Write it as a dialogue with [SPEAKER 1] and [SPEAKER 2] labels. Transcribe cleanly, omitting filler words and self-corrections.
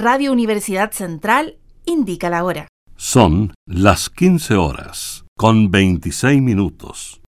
[SPEAKER 1] Radio Universidad Central indica la hora.
[SPEAKER 2] Son las 15 horas, con 26 minutos.